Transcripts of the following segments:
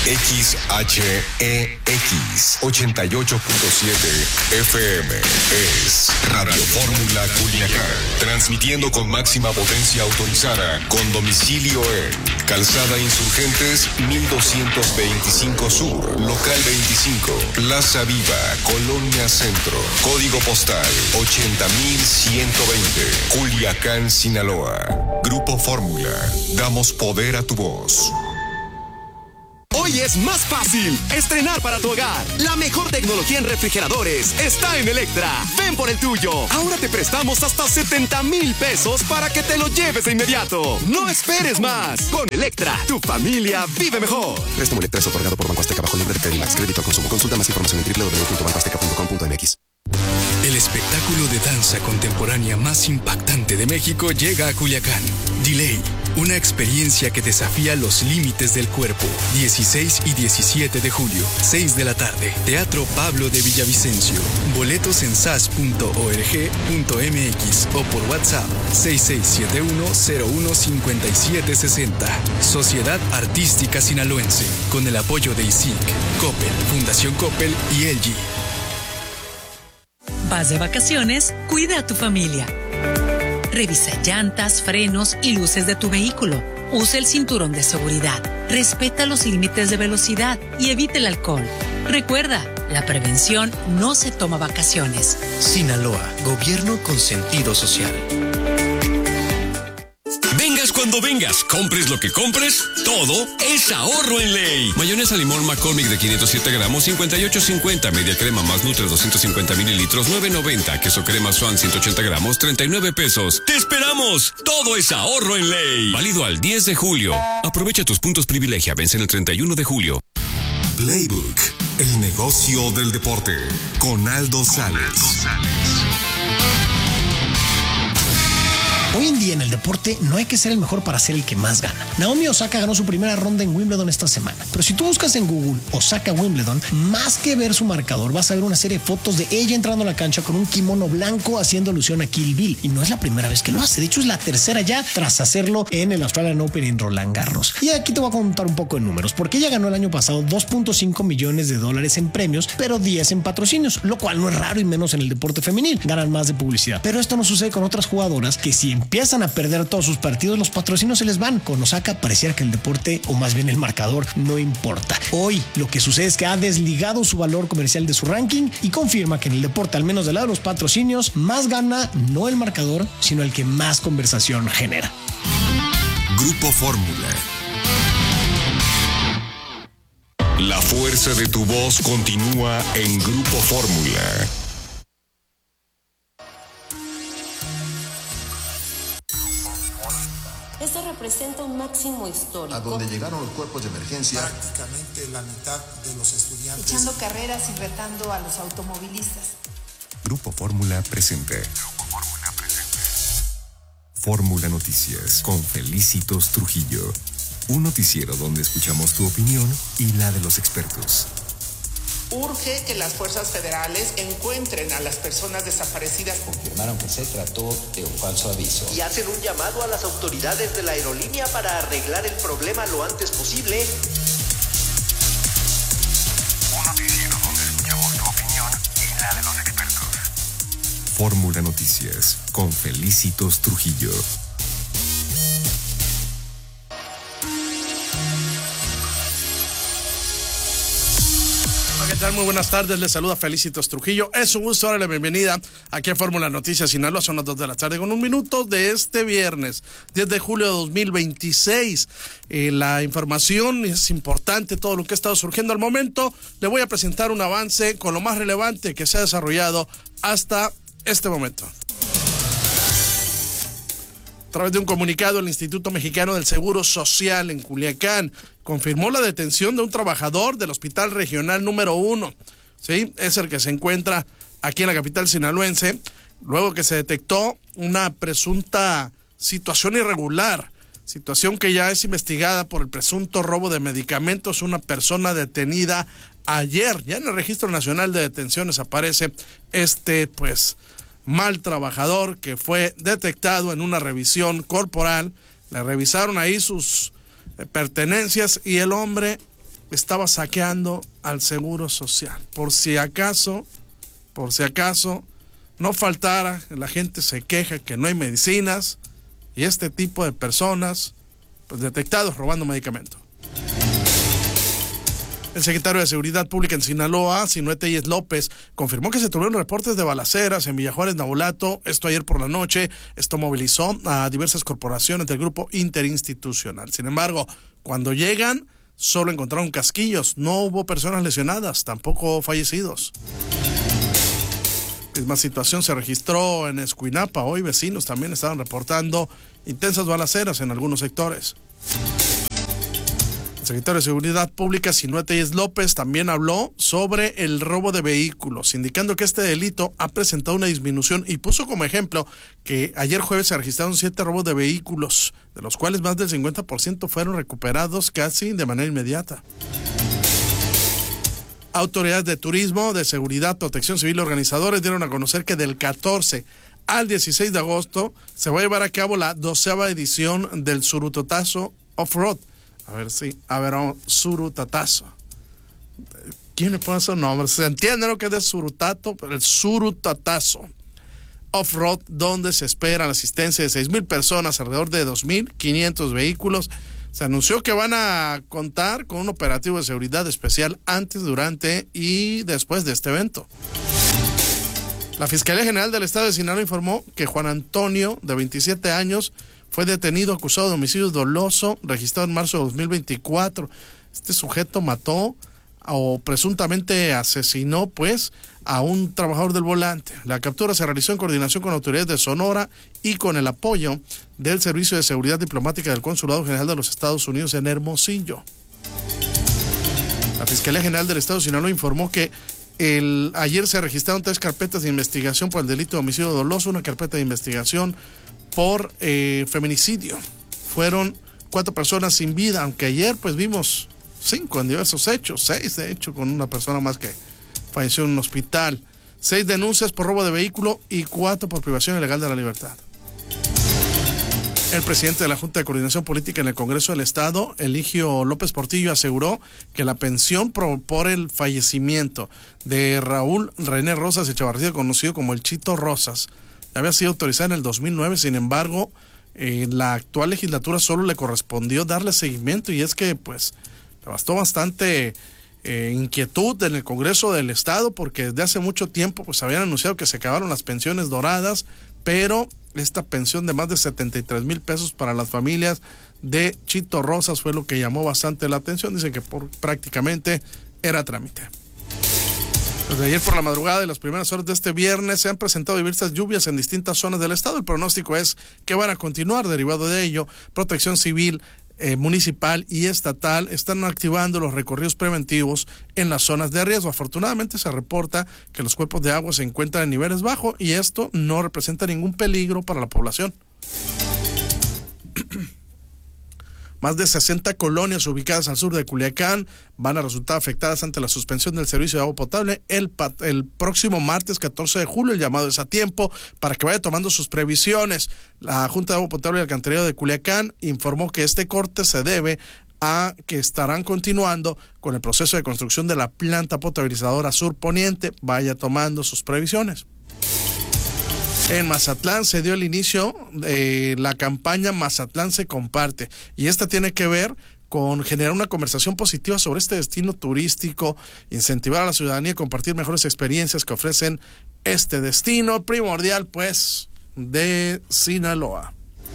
XHEX 88.7 FM es Radio Fórmula Culiacán, transmitiendo con máxima potencia autorizada, con domicilio en Calzada Insurgentes 1225 Sur, Local 25, Plaza Viva, Colonia Centro, Código Postal 80120, Culiacán, Sinaloa. Grupo Fórmula, damos poder a tu voz. Hoy es más fácil estrenar para tu hogar. La mejor tecnología en refrigeradores está en Electra. Ven por el tuyo. Ahora te prestamos hasta 70,000 pesos para que te lo lleves de inmediato. No esperes más. Con Electra, tu familia vive mejor. Préstamo Electra es otorgado por Banco Azteca bajo nombre de Credimax. Crédito al consumo. Consulta más información en www.bancoazteca.com.mx. El espectáculo de danza contemporánea más impactante de México llega a Culiacán. Delay, una experiencia que desafía los límites del cuerpo. 16 y 17 de julio, 6 de la tarde. Teatro Pablo de Villavicencio. Boletos en sas.org.mx o por WhatsApp 6671015760. Sociedad Artística Sinaloense, con el apoyo de ISIC, Coppel, Fundación Coppel y LG. Vas de vacaciones, cuida a tu familia. Revisa llantas, frenos y luces de tu vehículo. Usa el cinturón de seguridad. Respeta los límites de velocidad y evita el alcohol. Recuerda, la prevención no se toma vacaciones. Sinaloa, gobierno con sentido social. Vengas cuando vengas, compres lo que compres, todo es ahorro en Ley. Mayonesa limón McCormick de 507 gramos, 58.50. Media crema más Nutre 250 mililitros, 9.90. Queso crema Swan 180 gramos, 39 pesos. ¡Te esperamos! Todo es ahorro en Ley. Válido al 10 de julio. Aprovecha tus puntos privilegia, vencen el 31 de julio. Playbook, el negocio del deporte, con Aldo Sales. Hoy en día en el deporte no hay que ser el mejor para ser el que más gana. Naomi Osaka ganó su primera ronda en Wimbledon esta semana. Pero si tú buscas en Google Osaka Wimbledon, más que ver su marcador, vas a ver una serie de fotos de ella entrando a la cancha con un kimono blanco haciendo alusión a Kill Bill. Y no es la primera vez que lo hace. De hecho, es la tercera ya tras hacerlo en el Australian Open en Roland Garros. Y aquí te voy a contar un poco de números, porque ella ganó el año pasado $2.5 millones en premios, pero 10 en patrocinios, lo cual no es raro y menos en el deporte femenil. Ganan más de publicidad. Pero esto no sucede con otras jugadoras que si empiezan a perder todos sus partidos, los patrocinios se les van. Con Osaka pareciera que el deporte, o más bien el marcador, no importa. Hoy lo que sucede es que ha desligado su valor comercial de su ranking y confirma que en el deporte, al menos del lado de los patrocinios, más gana no el marcador, sino el que más conversación genera. Grupo Fórmula. La fuerza de tu voz continúa en Grupo Fórmula. Esto representa un máximo histórico. A donde llegaron los cuerpos de emergencia. Prácticamente la mitad de los estudiantes. Echando carreras y retando a los automovilistas. Grupo Fórmula presente. Fórmula Noticias con Felicitos Trujillo. Un noticiero donde escuchamos tu opinión y la de los expertos. Urge que las fuerzas federales encuentren a las personas desaparecidas. Confirmaron que se trató de un falso aviso. Y hacen un llamado a las autoridades de la aerolínea para arreglar el problema lo antes posible. Un noticiero donde escuchamos tu opinión y la de los expertos. Fórmula Noticias con Felicitos Trujillo. ¿Qué tal? Muy buenas tardes, les saluda Felicitos Trujillo. Es un gusto darle la bienvenida aquí a Fórmula Noticias Sinaloa. Son las 2 de la tarde con 1 minuto de este viernes, 10 de julio de 2026. La información es importante, todo lo que ha estado surgiendo al momento. Le voy a presentar un avance con lo más relevante que se ha desarrollado hasta este momento. A través de un comunicado, el Instituto Mexicano del Seguro Social en Culiacán confirmó la detención de un trabajador del Hospital Regional número 1. ¿Sí? Es el que se encuentra aquí en la capital sinaloense, luego que se detectó una presunta situación irregular, situación que ya es investigada por el presunto robo de medicamentos. Una persona detenida ayer, ya en el Registro Nacional de Detenciones aparece mal trabajador que fue detectado en una revisión corporal. Le revisaron ahí sus pertenencias y el hombre estaba saqueando al Seguro Social. Por si acaso, no faltara, la gente se queja que no hay medicinas y este tipo de personas, pues detectados robando medicamentos. El secretario de Seguridad Pública en Sinaloa, Sinué Tellez López, confirmó que se tuvieron reportes de balaceras en Villajuárez, Navolato, esto ayer por la noche. Esto movilizó a diversas corporaciones del grupo interinstitucional. Sin embargo, cuando llegan, solo encontraron casquillos, no hubo personas lesionadas, tampoco fallecidos. La misma situación se registró en Escuinapa. Hoy vecinos también estaban reportando intensas balaceras en algunos sectores. El secretario de Seguridad Pública, Sinué Tellez López, también habló sobre el robo de vehículos, indicando que este delito ha presentado una disminución y puso como ejemplo que ayer jueves se registraron 7 robos de vehículos, de los cuales más del 50% fueron recuperados casi de manera inmediata. Autoridades de turismo, de seguridad, protección civil y organizadores dieron a conocer que del 14 al 16 de agosto se va a llevar a cabo la 12ª edición del Surutatazo Off-Road. Surutatazo. ¿Quién le pone esos nombres? Se entiende lo que es de Surutato, pero el Surutatazo Off-Road, donde se espera la asistencia de 6,000 personas, alrededor de 2,500 vehículos. Se anunció que van a contar con un operativo de seguridad especial antes, durante y después de este evento. La Fiscalía General del Estado de Sinaloa informó que Juan Antonio, de 27 años, fue detenido acusado de homicidio doloso registrado en marzo de 2024. Este sujeto mató o presuntamente asesinó a un trabajador del volante. La captura se realizó en coordinación con autoridades de Sonora y con el apoyo del Servicio de Seguridad Diplomática del Consulado General de los Estados Unidos en Hermosillo. La Fiscalía General del Estado de Sinaloa informó que ayer se registraron 3 carpetas de investigación por el delito de homicidio doloso, una carpeta de investigación por feminicidio. Fueron 4 personas sin vida, aunque ayer vimos 5 en diversos hechos, 6 de hecho, con una persona más que falleció en un hospital. 6 denuncias por robo de vehículo y 4 por privación ilegal de la libertad. El presidente de la Junta de Coordinación Política en el Congreso del Estado, Eligio López Portillo, aseguró que la pensión por el fallecimiento de Raúl René Rosas Echavarría, conocido como el Chito Rosas, había sido autorizada en el 2009, sin embargo, la actual legislatura solo le correspondió darle seguimiento, y es que le bastó bastante inquietud en el Congreso del Estado, porque desde hace mucho tiempo habían anunciado que se acabaron las pensiones doradas, pero esta pensión de más de 73,000 pesos para las familias de Chito Rosas fue lo que llamó bastante la atención. Dicen que prácticamente era trámite. Desde ayer por la madrugada y las primeras horas de este viernes se han presentado diversas lluvias en distintas zonas del estado. El pronóstico es que van a continuar. Derivado de ello, Protección Civil municipal y estatal están activando los recorridos preventivos en las zonas de riesgo. Afortunadamente se reporta que los cuerpos de agua se encuentran en niveles bajos y esto no representa ningún peligro para la población. Más de 60 colonias ubicadas al sur de Culiacán van a resultar afectadas ante la suspensión del servicio de agua potable el próximo martes 14 de julio. El llamado es a tiempo para que vaya tomando sus previsiones. La Junta de Agua Potable y Alcantarillado de Culiacán informó que este corte se debe a que estarán continuando con el proceso de construcción de la planta potabilizadora sur poniente. Vaya tomando sus previsiones. En Mazatlán se dio el inicio de la campaña Mazatlán se comparte, y esta tiene que ver con generar una conversación positiva sobre este destino turístico, incentivar a la ciudadanía a compartir mejores experiencias que ofrecen este destino primordial de Sinaloa.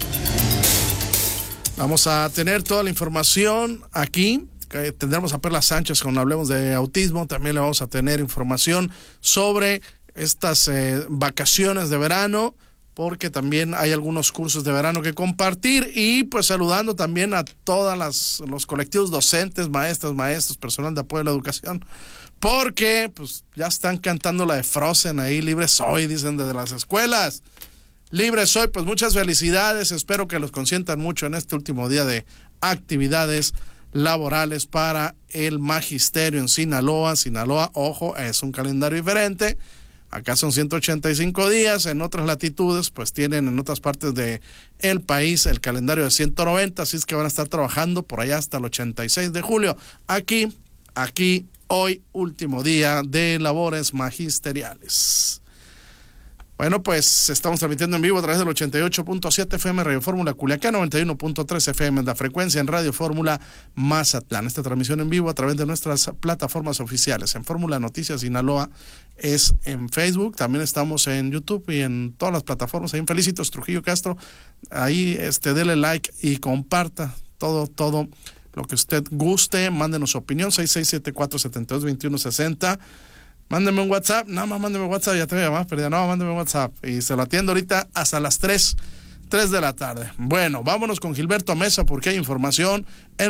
Vamos a tener toda la información aquí. Tendremos a Perla Sánchez cuando hablemos de autismo. También le vamos a tener información sobre estas vacaciones de verano, porque también hay algunos cursos de verano que compartir, y saludando también a todos los colectivos docentes, maestros, personal de apoyo a la educación, porque ya están cantando la de Frozen ahí, libre soy, dicen desde las escuelas. Libre soy, muchas felicidades, espero que los consientan mucho en este último día de actividades laborales para el magisterio en Sinaloa. Sinaloa, ojo, es un calendario diferente. Acá son 185 días, en otras latitudes pues tienen en otras partes de el país el calendario de 190, así es que van a estar trabajando por allá hasta el 86 de julio. Aquí, hoy último día de labores magisteriales. Bueno, pues estamos transmitiendo en vivo a través del 88.7 FM Radio Fórmula Culiacán, 91.3 FM de la frecuencia en Radio Fórmula Mazatlán. Esta transmisión en vivo a través de nuestras plataformas oficiales. En Fórmula Noticias Sinaloa es en Facebook, también estamos en YouTube y en todas las plataformas. Ahí en Felicitos Trujillo Castro, ahí dele like y comparta todo lo que usted guste. Mándenos su opinión, 6674-722160. Mándeme un WhatsApp, nada más mándeme un WhatsApp, ya te voy a llamar, pero no, mándeme un WhatsApp y se lo atiendo ahorita hasta las 3 de la tarde. Bueno, vámonos con Gilberto Mesa porque hay información en